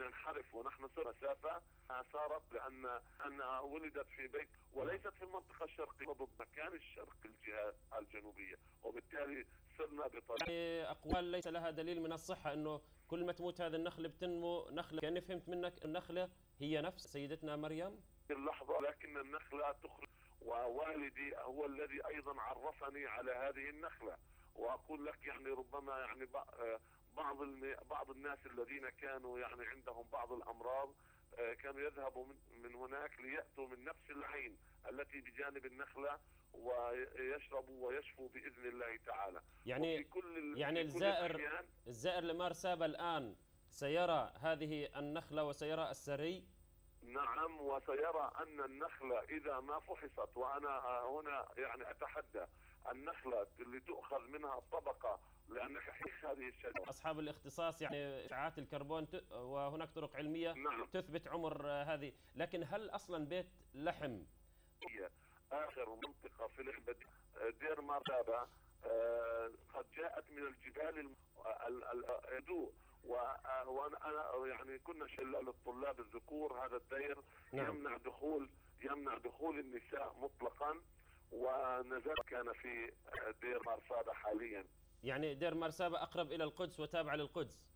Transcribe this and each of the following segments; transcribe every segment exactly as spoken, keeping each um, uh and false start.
ينحرف ونحن صرنا مسافة صارت لأن أنها ولدت في بيت وليست في المنطقة الشرقية ضد مكان الشرق الجهة الجنوبية، وبالتالي صرنا بطريقة يعني أقوال ليس لها دليل من الصحة أنه كل ما تموت هذه النخلة بتنمو نخلة. كأني فهمت منك النخلة هي نفس سيدتنا مريم اللحظة، لكن النخلة تخرج، ووالدي هو الذي أيضا عرفني على هذه النخلة. وأقول لك يعني ربما يعني بعض بعض الناس الذين كانوا يعني عندهم بعض الأمراض كانوا يذهبوا من هناك ليأتوا من نفس العين التي بجانب النخلة ويشربوا ويشفوا بإذن الله تعالى. يعني كل يعني الزائر الزائر لمارسابة الآن سيرى هذه النخلة وسيرى السري. نعم، وسيرى أن النخلة إذا ما فحصت، وأنا هنا يعني أتحدى النخلة اللي تؤخذ منها الطبقة، لأن حقيقة هذه الشجرة أصحاب الاختصاص يعني إشعاعات الكربون، وهناك طرق علمية نعم. تثبت عمر هذه. لكن هل أصلا بيت لحم هي آخر منطقة في لعبة دير مارسابة قد جاءت من الجبال الهدوء، وانا يعني كنا شلال الطلاب الذكور هذا الدير نعم. يمنع دخول يمنع دخول النساء مطلقا، ونزل كان في دير مارسابة حاليا. يعني دير مارسابة أقرب إلى القدس وتابع للقدس؟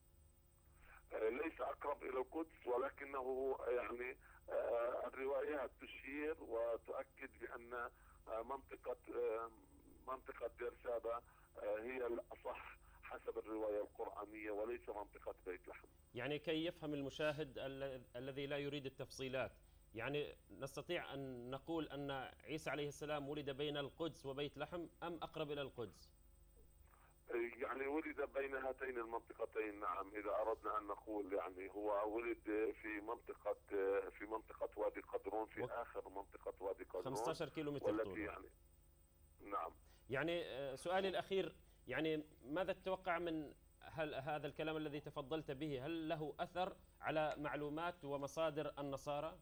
ليس أقرب إلى القدس، ولكنه يعني الروايات تشير وتؤكد بأن منطقة منطقة دير سابا هي الأصح حسب الرواية القرآنية، وليس منطقة بيت لحم. يعني كي يفهم المشاهد الذي لا يريد التفصيلات، يعني نستطيع أن نقول أن عيسى عليه السلام ولد بين القدس وبيت لحم أم أقرب إلى القدس؟ يعني ولد بين هاتين المنطقتين، نعم. إذا أردنا أن نقول يعني هو ولد في منطقة في منطقة وادي قدرون، في و... آخر منطقة وادي قدرون خمسة عشر كيلو متر طول. يعني نعم. يعني سؤالي الأخير، يعني ماذا تتوقع من هل هذا الكلام الذي تفضلت به؟ هل له أثر على معلومات ومصادر النصارى؟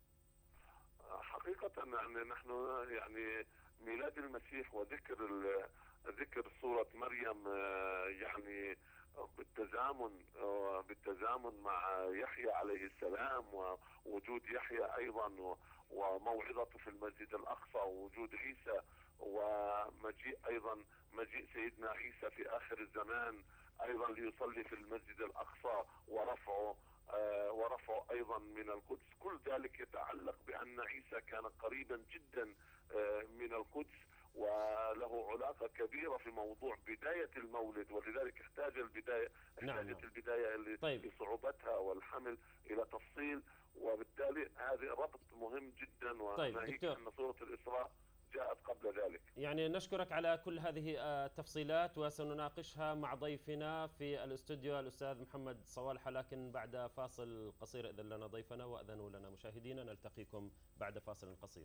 حقيقة يعني نحن يعني ميلاد المسيح وذكر ذكر سورة مريم يعني بالتزامن بالتزامن مع يحيى عليه السلام، ووجود يحيى أيضا وموعظته في المسجد الأقصى، ووجود عيسى ومجيء أيضا مجيء سيدنا عيسى في آخر الزمان أيضا ليصلي في المسجد الأقصى، ورفعه آه ورفعه أيضا من القدس. كل ذلك يتعلق بأن عيسى كان قريبا جدا آه من القدس، وله علاقة كبيرة في موضوع بداية المولد، ولذلك احتاج البداية احتاجت نعم. البداية اللي طيب. لصعوبتها والحمل إلى تفصيل، وبالتالي هذا ربط مهم جدا. وناهيك طيب أن سورة الإسراء جاءت قبل ذلك. يعني نشكرك على كل هذه التفصيلات، وسنناقشها مع ضيفنا في الاستوديو الأستاذ محمد صوالح، لكن بعد فاصل قصير. إذن لنا ضيفنا وأذنوا لنا مشاهدينا، نلتقيكم بعد فاصل قصير.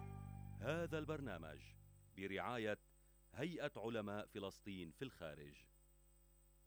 هذا البرنامج برعاية هيئة علماء فلسطين في الخارج.